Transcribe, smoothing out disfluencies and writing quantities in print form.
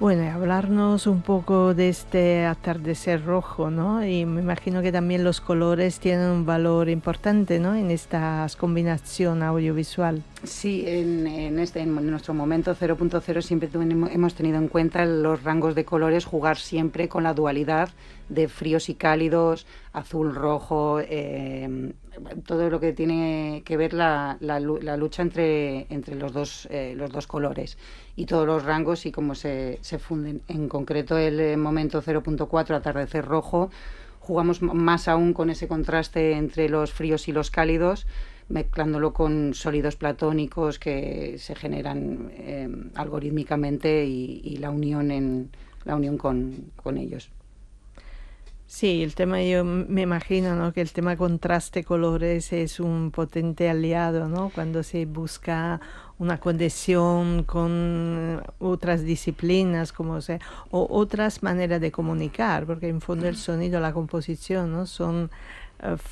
Bueno, y hablarnos un poco de este atardecer rojo, ¿no? Y me imagino que también los colores tienen un valor importante, ¿no? En esta combinación audiovisual. Sí, en nuestro momento 0.0 siempre hemos tenido en cuenta los rangos de colores, jugar siempre con la dualidad de fríos y cálidos, azul, rojo, todo lo que tiene que ver la lucha entre los dos colores y todos los rangos y cómo se funden. En concreto, el momento 0.4, atardecer rojo, jugamos más aún con ese contraste entre los fríos y los cálidos, mezclándolo con sólidos platónicos que se generan algorítmicamente y la unión con ellos. Sí, el tema, yo me imagino, ¿no? Que el tema contraste colores es un potente aliado, ¿no? Cuando se busca una conexión con otras disciplinas, o otras maneras de comunicar, porque en fondo el sonido, la composición, ¿no? Son